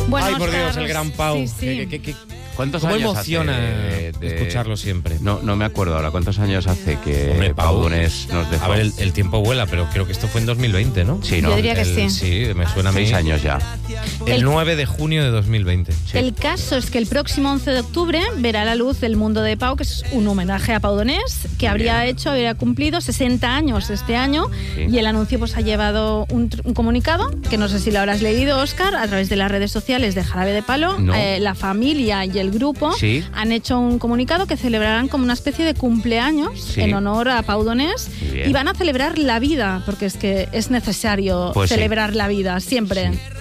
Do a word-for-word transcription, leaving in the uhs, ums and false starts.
Bueno, Ay, por Óscar, Dios, el gran Pau. sí, sí. ¿Qué, qué, qué, ¿Cuántos ¿Cómo años emociona hace de- de- escucharlo siempre? No, no me acuerdo ahora. ¿Cuántos años hace que Hombre, Pau Pau Donés nos dejó? A ver, el, el tiempo vuela, pero creo que esto fue en dos mil veinte, ¿no? Sí, ¿no? Yo diría que El- sí. Sí, me suena a mí. Seis años ya. El El- nueve de junio de dos mil veinte. Sí. El caso es que el próximo once de octubre verá la luz El Mundo de Pau, que es un homenaje a Pau Donés, que Muy habría bien. hecho, habría cumplido sesenta años este año, Sí. y el anuncio pues ha llevado un, tr- un comunicado, que no sé si lo habrás leído, Óscar, a través de las redes sociales de Jarabe de Palo. No. Eh, la familia y el grupo Sí. han hecho un comunicado que celebrarán como una especie de cumpleaños Sí. en honor a Pau Donés, Muy bien. y van a celebrar la vida, porque es que es necesario Pues sí. celebrar la vida siempre. Sí.